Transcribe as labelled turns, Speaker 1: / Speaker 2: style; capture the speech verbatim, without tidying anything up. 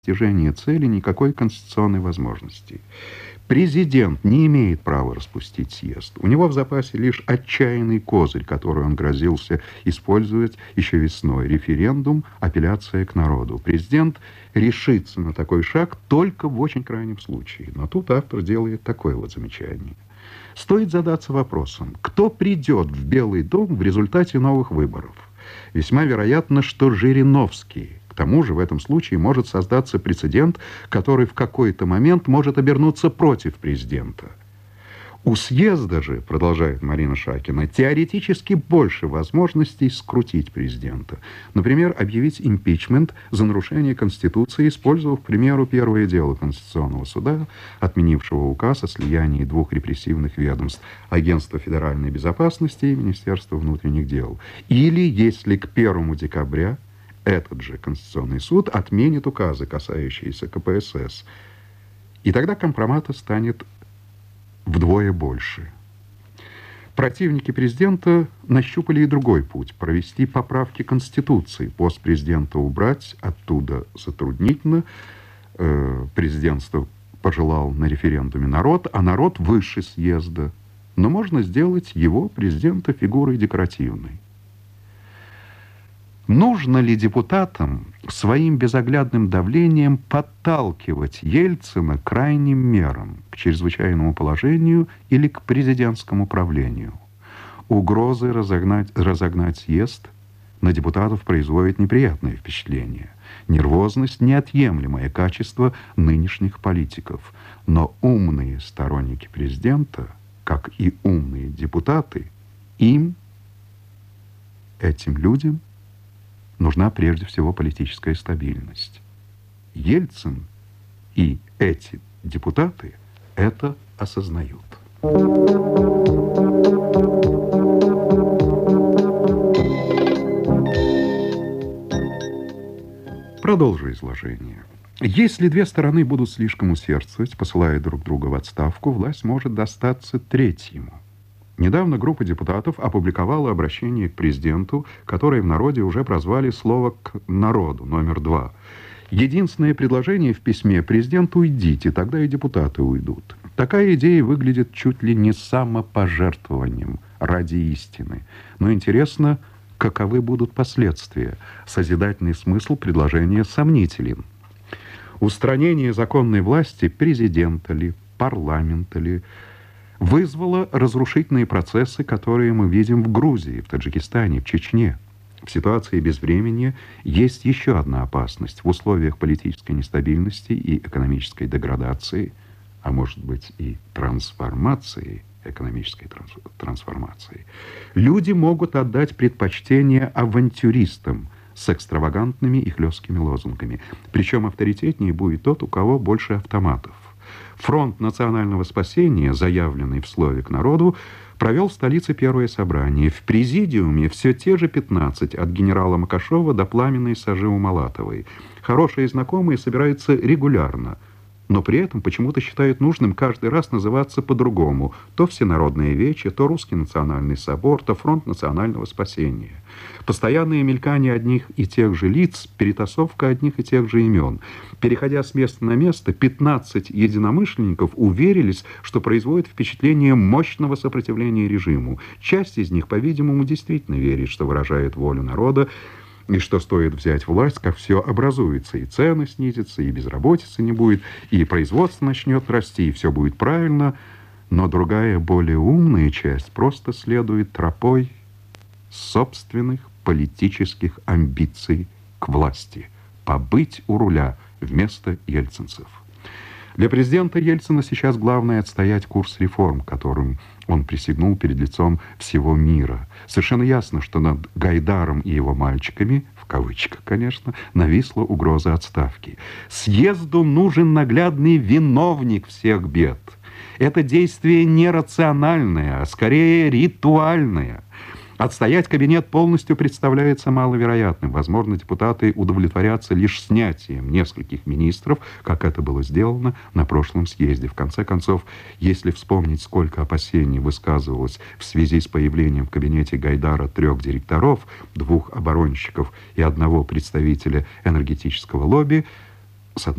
Speaker 1: достижения цели никакой конституционной возможности. Президент не имеет права распустить съезд. У него в запасе лишь отчаянный козырь, который он грозился использовать еще весной. Референдум, апелляция к народу. Президент решится на такой шаг только в очень крайнем случае. Но тут автор делает такое вот замечание. Стоит задаться вопросом, кто придет в Белый дом в результате новых выборов? Весьма вероятно, что Жириновский. К тому же в этом случае может создаться прецедент, который в какой-то момент может обернуться против президента. У съезда же, продолжает Марина Шакина, теоретически больше возможностей скрутить президента. Например, объявить импичмент за нарушение Конституции, использовав, к примеру, первое дело Конституционного суда, отменившего указ о слиянии двух репрессивных ведомств – Агентства федеральной безопасности и Министерства внутренних дел. Или, если к первому декабря этот же Конституционный суд отменит указы, касающиеся ка пэ эс эс. И тогда компромата станет вдвое больше. Противники президента нащупали и другой путь – провести поправки Конституции. Пост президента убрать оттуда затруднительно. Президентство пожелал на референдуме народ, а народ выше съезда. Но можно сделать его, президента, фигурой декоративной. Нужно ли депутатам своим безоглядным давлением подталкивать Ельцина к крайним мерам, к чрезвычайному положению или к президентскому правлению? Угрозы разогнать, разогнать съезд на депутатов производит неприятное впечатление. Нервозность – неотъемлемое качество нынешних политиков. Но умные сторонники президента, как и умные депутаты, им, этим людям, нужна прежде всего политическая стабильность. Ельцин и эти депутаты это осознают. Продолжу изложение. Если две стороны будут слишком усердствовать, посылая друг друга в отставку, власть может достаться третьему. Недавно группа депутатов опубликовала обращение к президенту, которое в народе уже прозвали «Слово к народу» номер два. Единственное предложение в письме: «Президент, уйдите, тогда и депутаты уйдут». Такая идея выглядит чуть ли не самопожертвованием ради истины. Но интересно, каковы будут последствия. Созидательный смысл предложения сомнителен. Устранение законной власти президента ли, парламента ли, вызвало разрушительные процессы, которые мы видим в Грузии, в Таджикистане, в Чечне. В ситуации безвременья есть еще одна опасность. В условиях политической нестабильности и экономической деградации, а может быть и трансформации, экономической трансформации, люди могут отдать предпочтение авантюристам с экстравагантными и хлесткими лозунгами. Причем авторитетнее будет тот, у кого больше автоматов. Фронт национального спасения, заявленный в слове к народу, провел в столице первое собрание. В президиуме все те же пятнадцать, от генерала Макашова до пламенной Сажи Умалатовой. Хорошие знакомые собираются регулярно, но при этом почему-то считают нужным каждый раз называться по-другому. То Всенародное Вече, то Русский национальный собор, то Фронт национального спасения. Постоянное мелькание одних и тех же лиц, перетасовка одних и тех же имен. Переходя с места на место, пятнадцать единомышленников уверились, что производит впечатление мощного сопротивления режиму. Часть из них, по-видимому, действительно верит, что выражает волю народа, и что стоит взять власть, как все образуется, и цены снизятся, и безработицы не будет, и производство начнет расти, и все будет правильно. Но другая, более умная часть просто следует тропой собственных политических амбиций к власти. Побыть у руля вместо ельцинцев. Для президента Ельцина сейчас главное отстоять курс реформ, которым он присягнул перед лицом всего мира. Совершенно ясно, что над Гайдаром и его мальчиками, в кавычках, конечно, нависла угроза отставки. Съезду нужен наглядный виновник всех бед. Это действие не рациональное, а скорее ритуальное. Отстоять кабинет полностью представляется маловероятным. Возможно, депутаты удовлетворятся лишь снятием нескольких министров, как это было сделано на прошлом съезде. В конце концов, если вспомнить, сколько опасений высказывалось в связи с появлением в кабинете Гайдара трех директоров, двух оборонщиков и одного представителя энергетического лобби,